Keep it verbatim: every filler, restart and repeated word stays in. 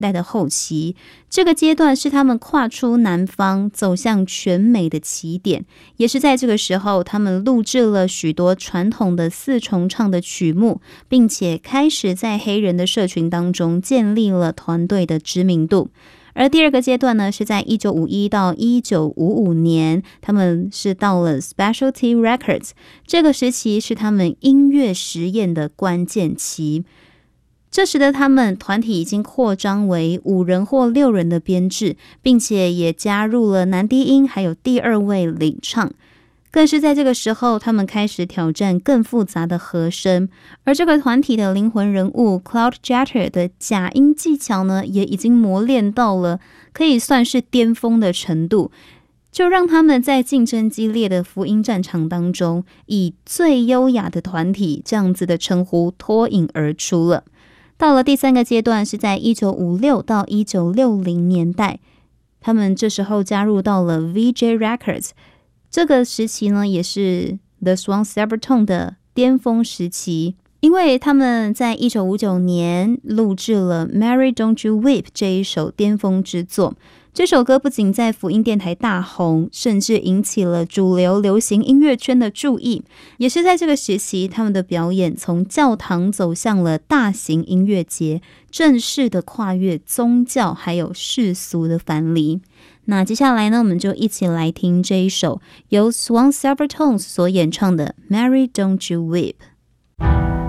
代的后期，这个阶段是他们跨出南方走向全美的起点，也是在这个时候他们录制了许多传统的四重唱的曲目，并且开始在黑人的社群当中建立了团队的知名度。而第二个阶段呢，是在一九五一到一九五五年，他们是到了 Specialty Records， 这个时期是他们音乐实验的关键期。这时的他们团体已经扩张为五人或六人的编制，并且也加入了男低音还有第二位领唱。更是在这个时候，他们开始挑战更复杂的和声，而这个团体的灵魂人物 Claude Jeter 的假音技巧呢，也已经磨练到了可以算是巅峰的程度，就让他们在竞争激烈的福音战场当中，以最优雅的团体这样子的称呼脱颖而出了。到了第三个阶段，是在一九五六到一九六零年代，他们这时候加入到了 V J Records， 这个时期呢，也是 The Swan Silvertone 的巅峰时期，因为他们在一九五九年录制了 Mary Don't You Weep 这一首巅峰之作。这首歌不仅在福音电台大红，甚至引起了主流流行音乐圈的注意。也是在这个时期，他们的表演从教堂走向了大型音乐节，正式的跨越宗教还有世俗的藩篱。那接下来呢，我们就一起来听这一首由 Swan Silvertones 所演唱的 Mary Don't You Weep。